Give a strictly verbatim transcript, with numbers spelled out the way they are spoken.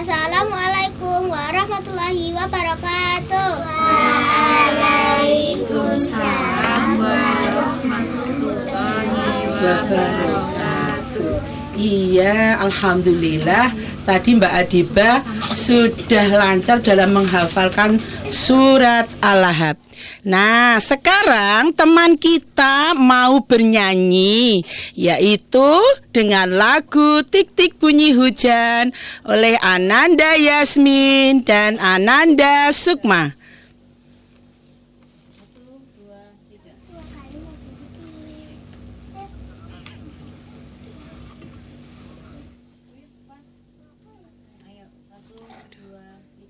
Assalamualaikum warahmatullahi wabarakatuh. Waalaikumsalam warahmatullahi wabarakatuh. Iya, alhamdulillah. Tadi Mbak Adiba sudah lancar dalam menghafalkan surat Al-Lahab. Nah, sekarang teman kita mau bernyanyi, yaitu dengan lagu Tik Tik Bunyi Hujan oleh Ananda Yasmin dan Ananda Sukma.